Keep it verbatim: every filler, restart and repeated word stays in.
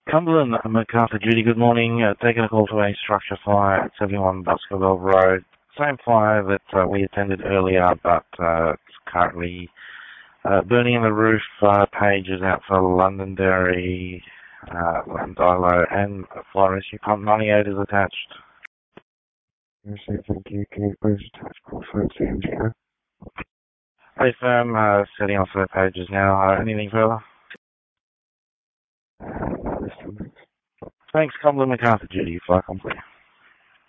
Cumberland, MacArthur Judy, good morning. Uh, taking a call to a structure fire at seventy-one Baskerville Road. Same fire that uh, we attended earlier, but uh, it's currently uh, burning in the roof. Uh, pages out for Londonderry, uh, Landilo, and a fire rescue pump ninety-eight is attached. Yes, thank you. Can you please attach call for the M G O? Hey firm, uh, setting off their pages now. Uh, anything further? Thanks, Cumberland, MacArthur Judy, fire complete.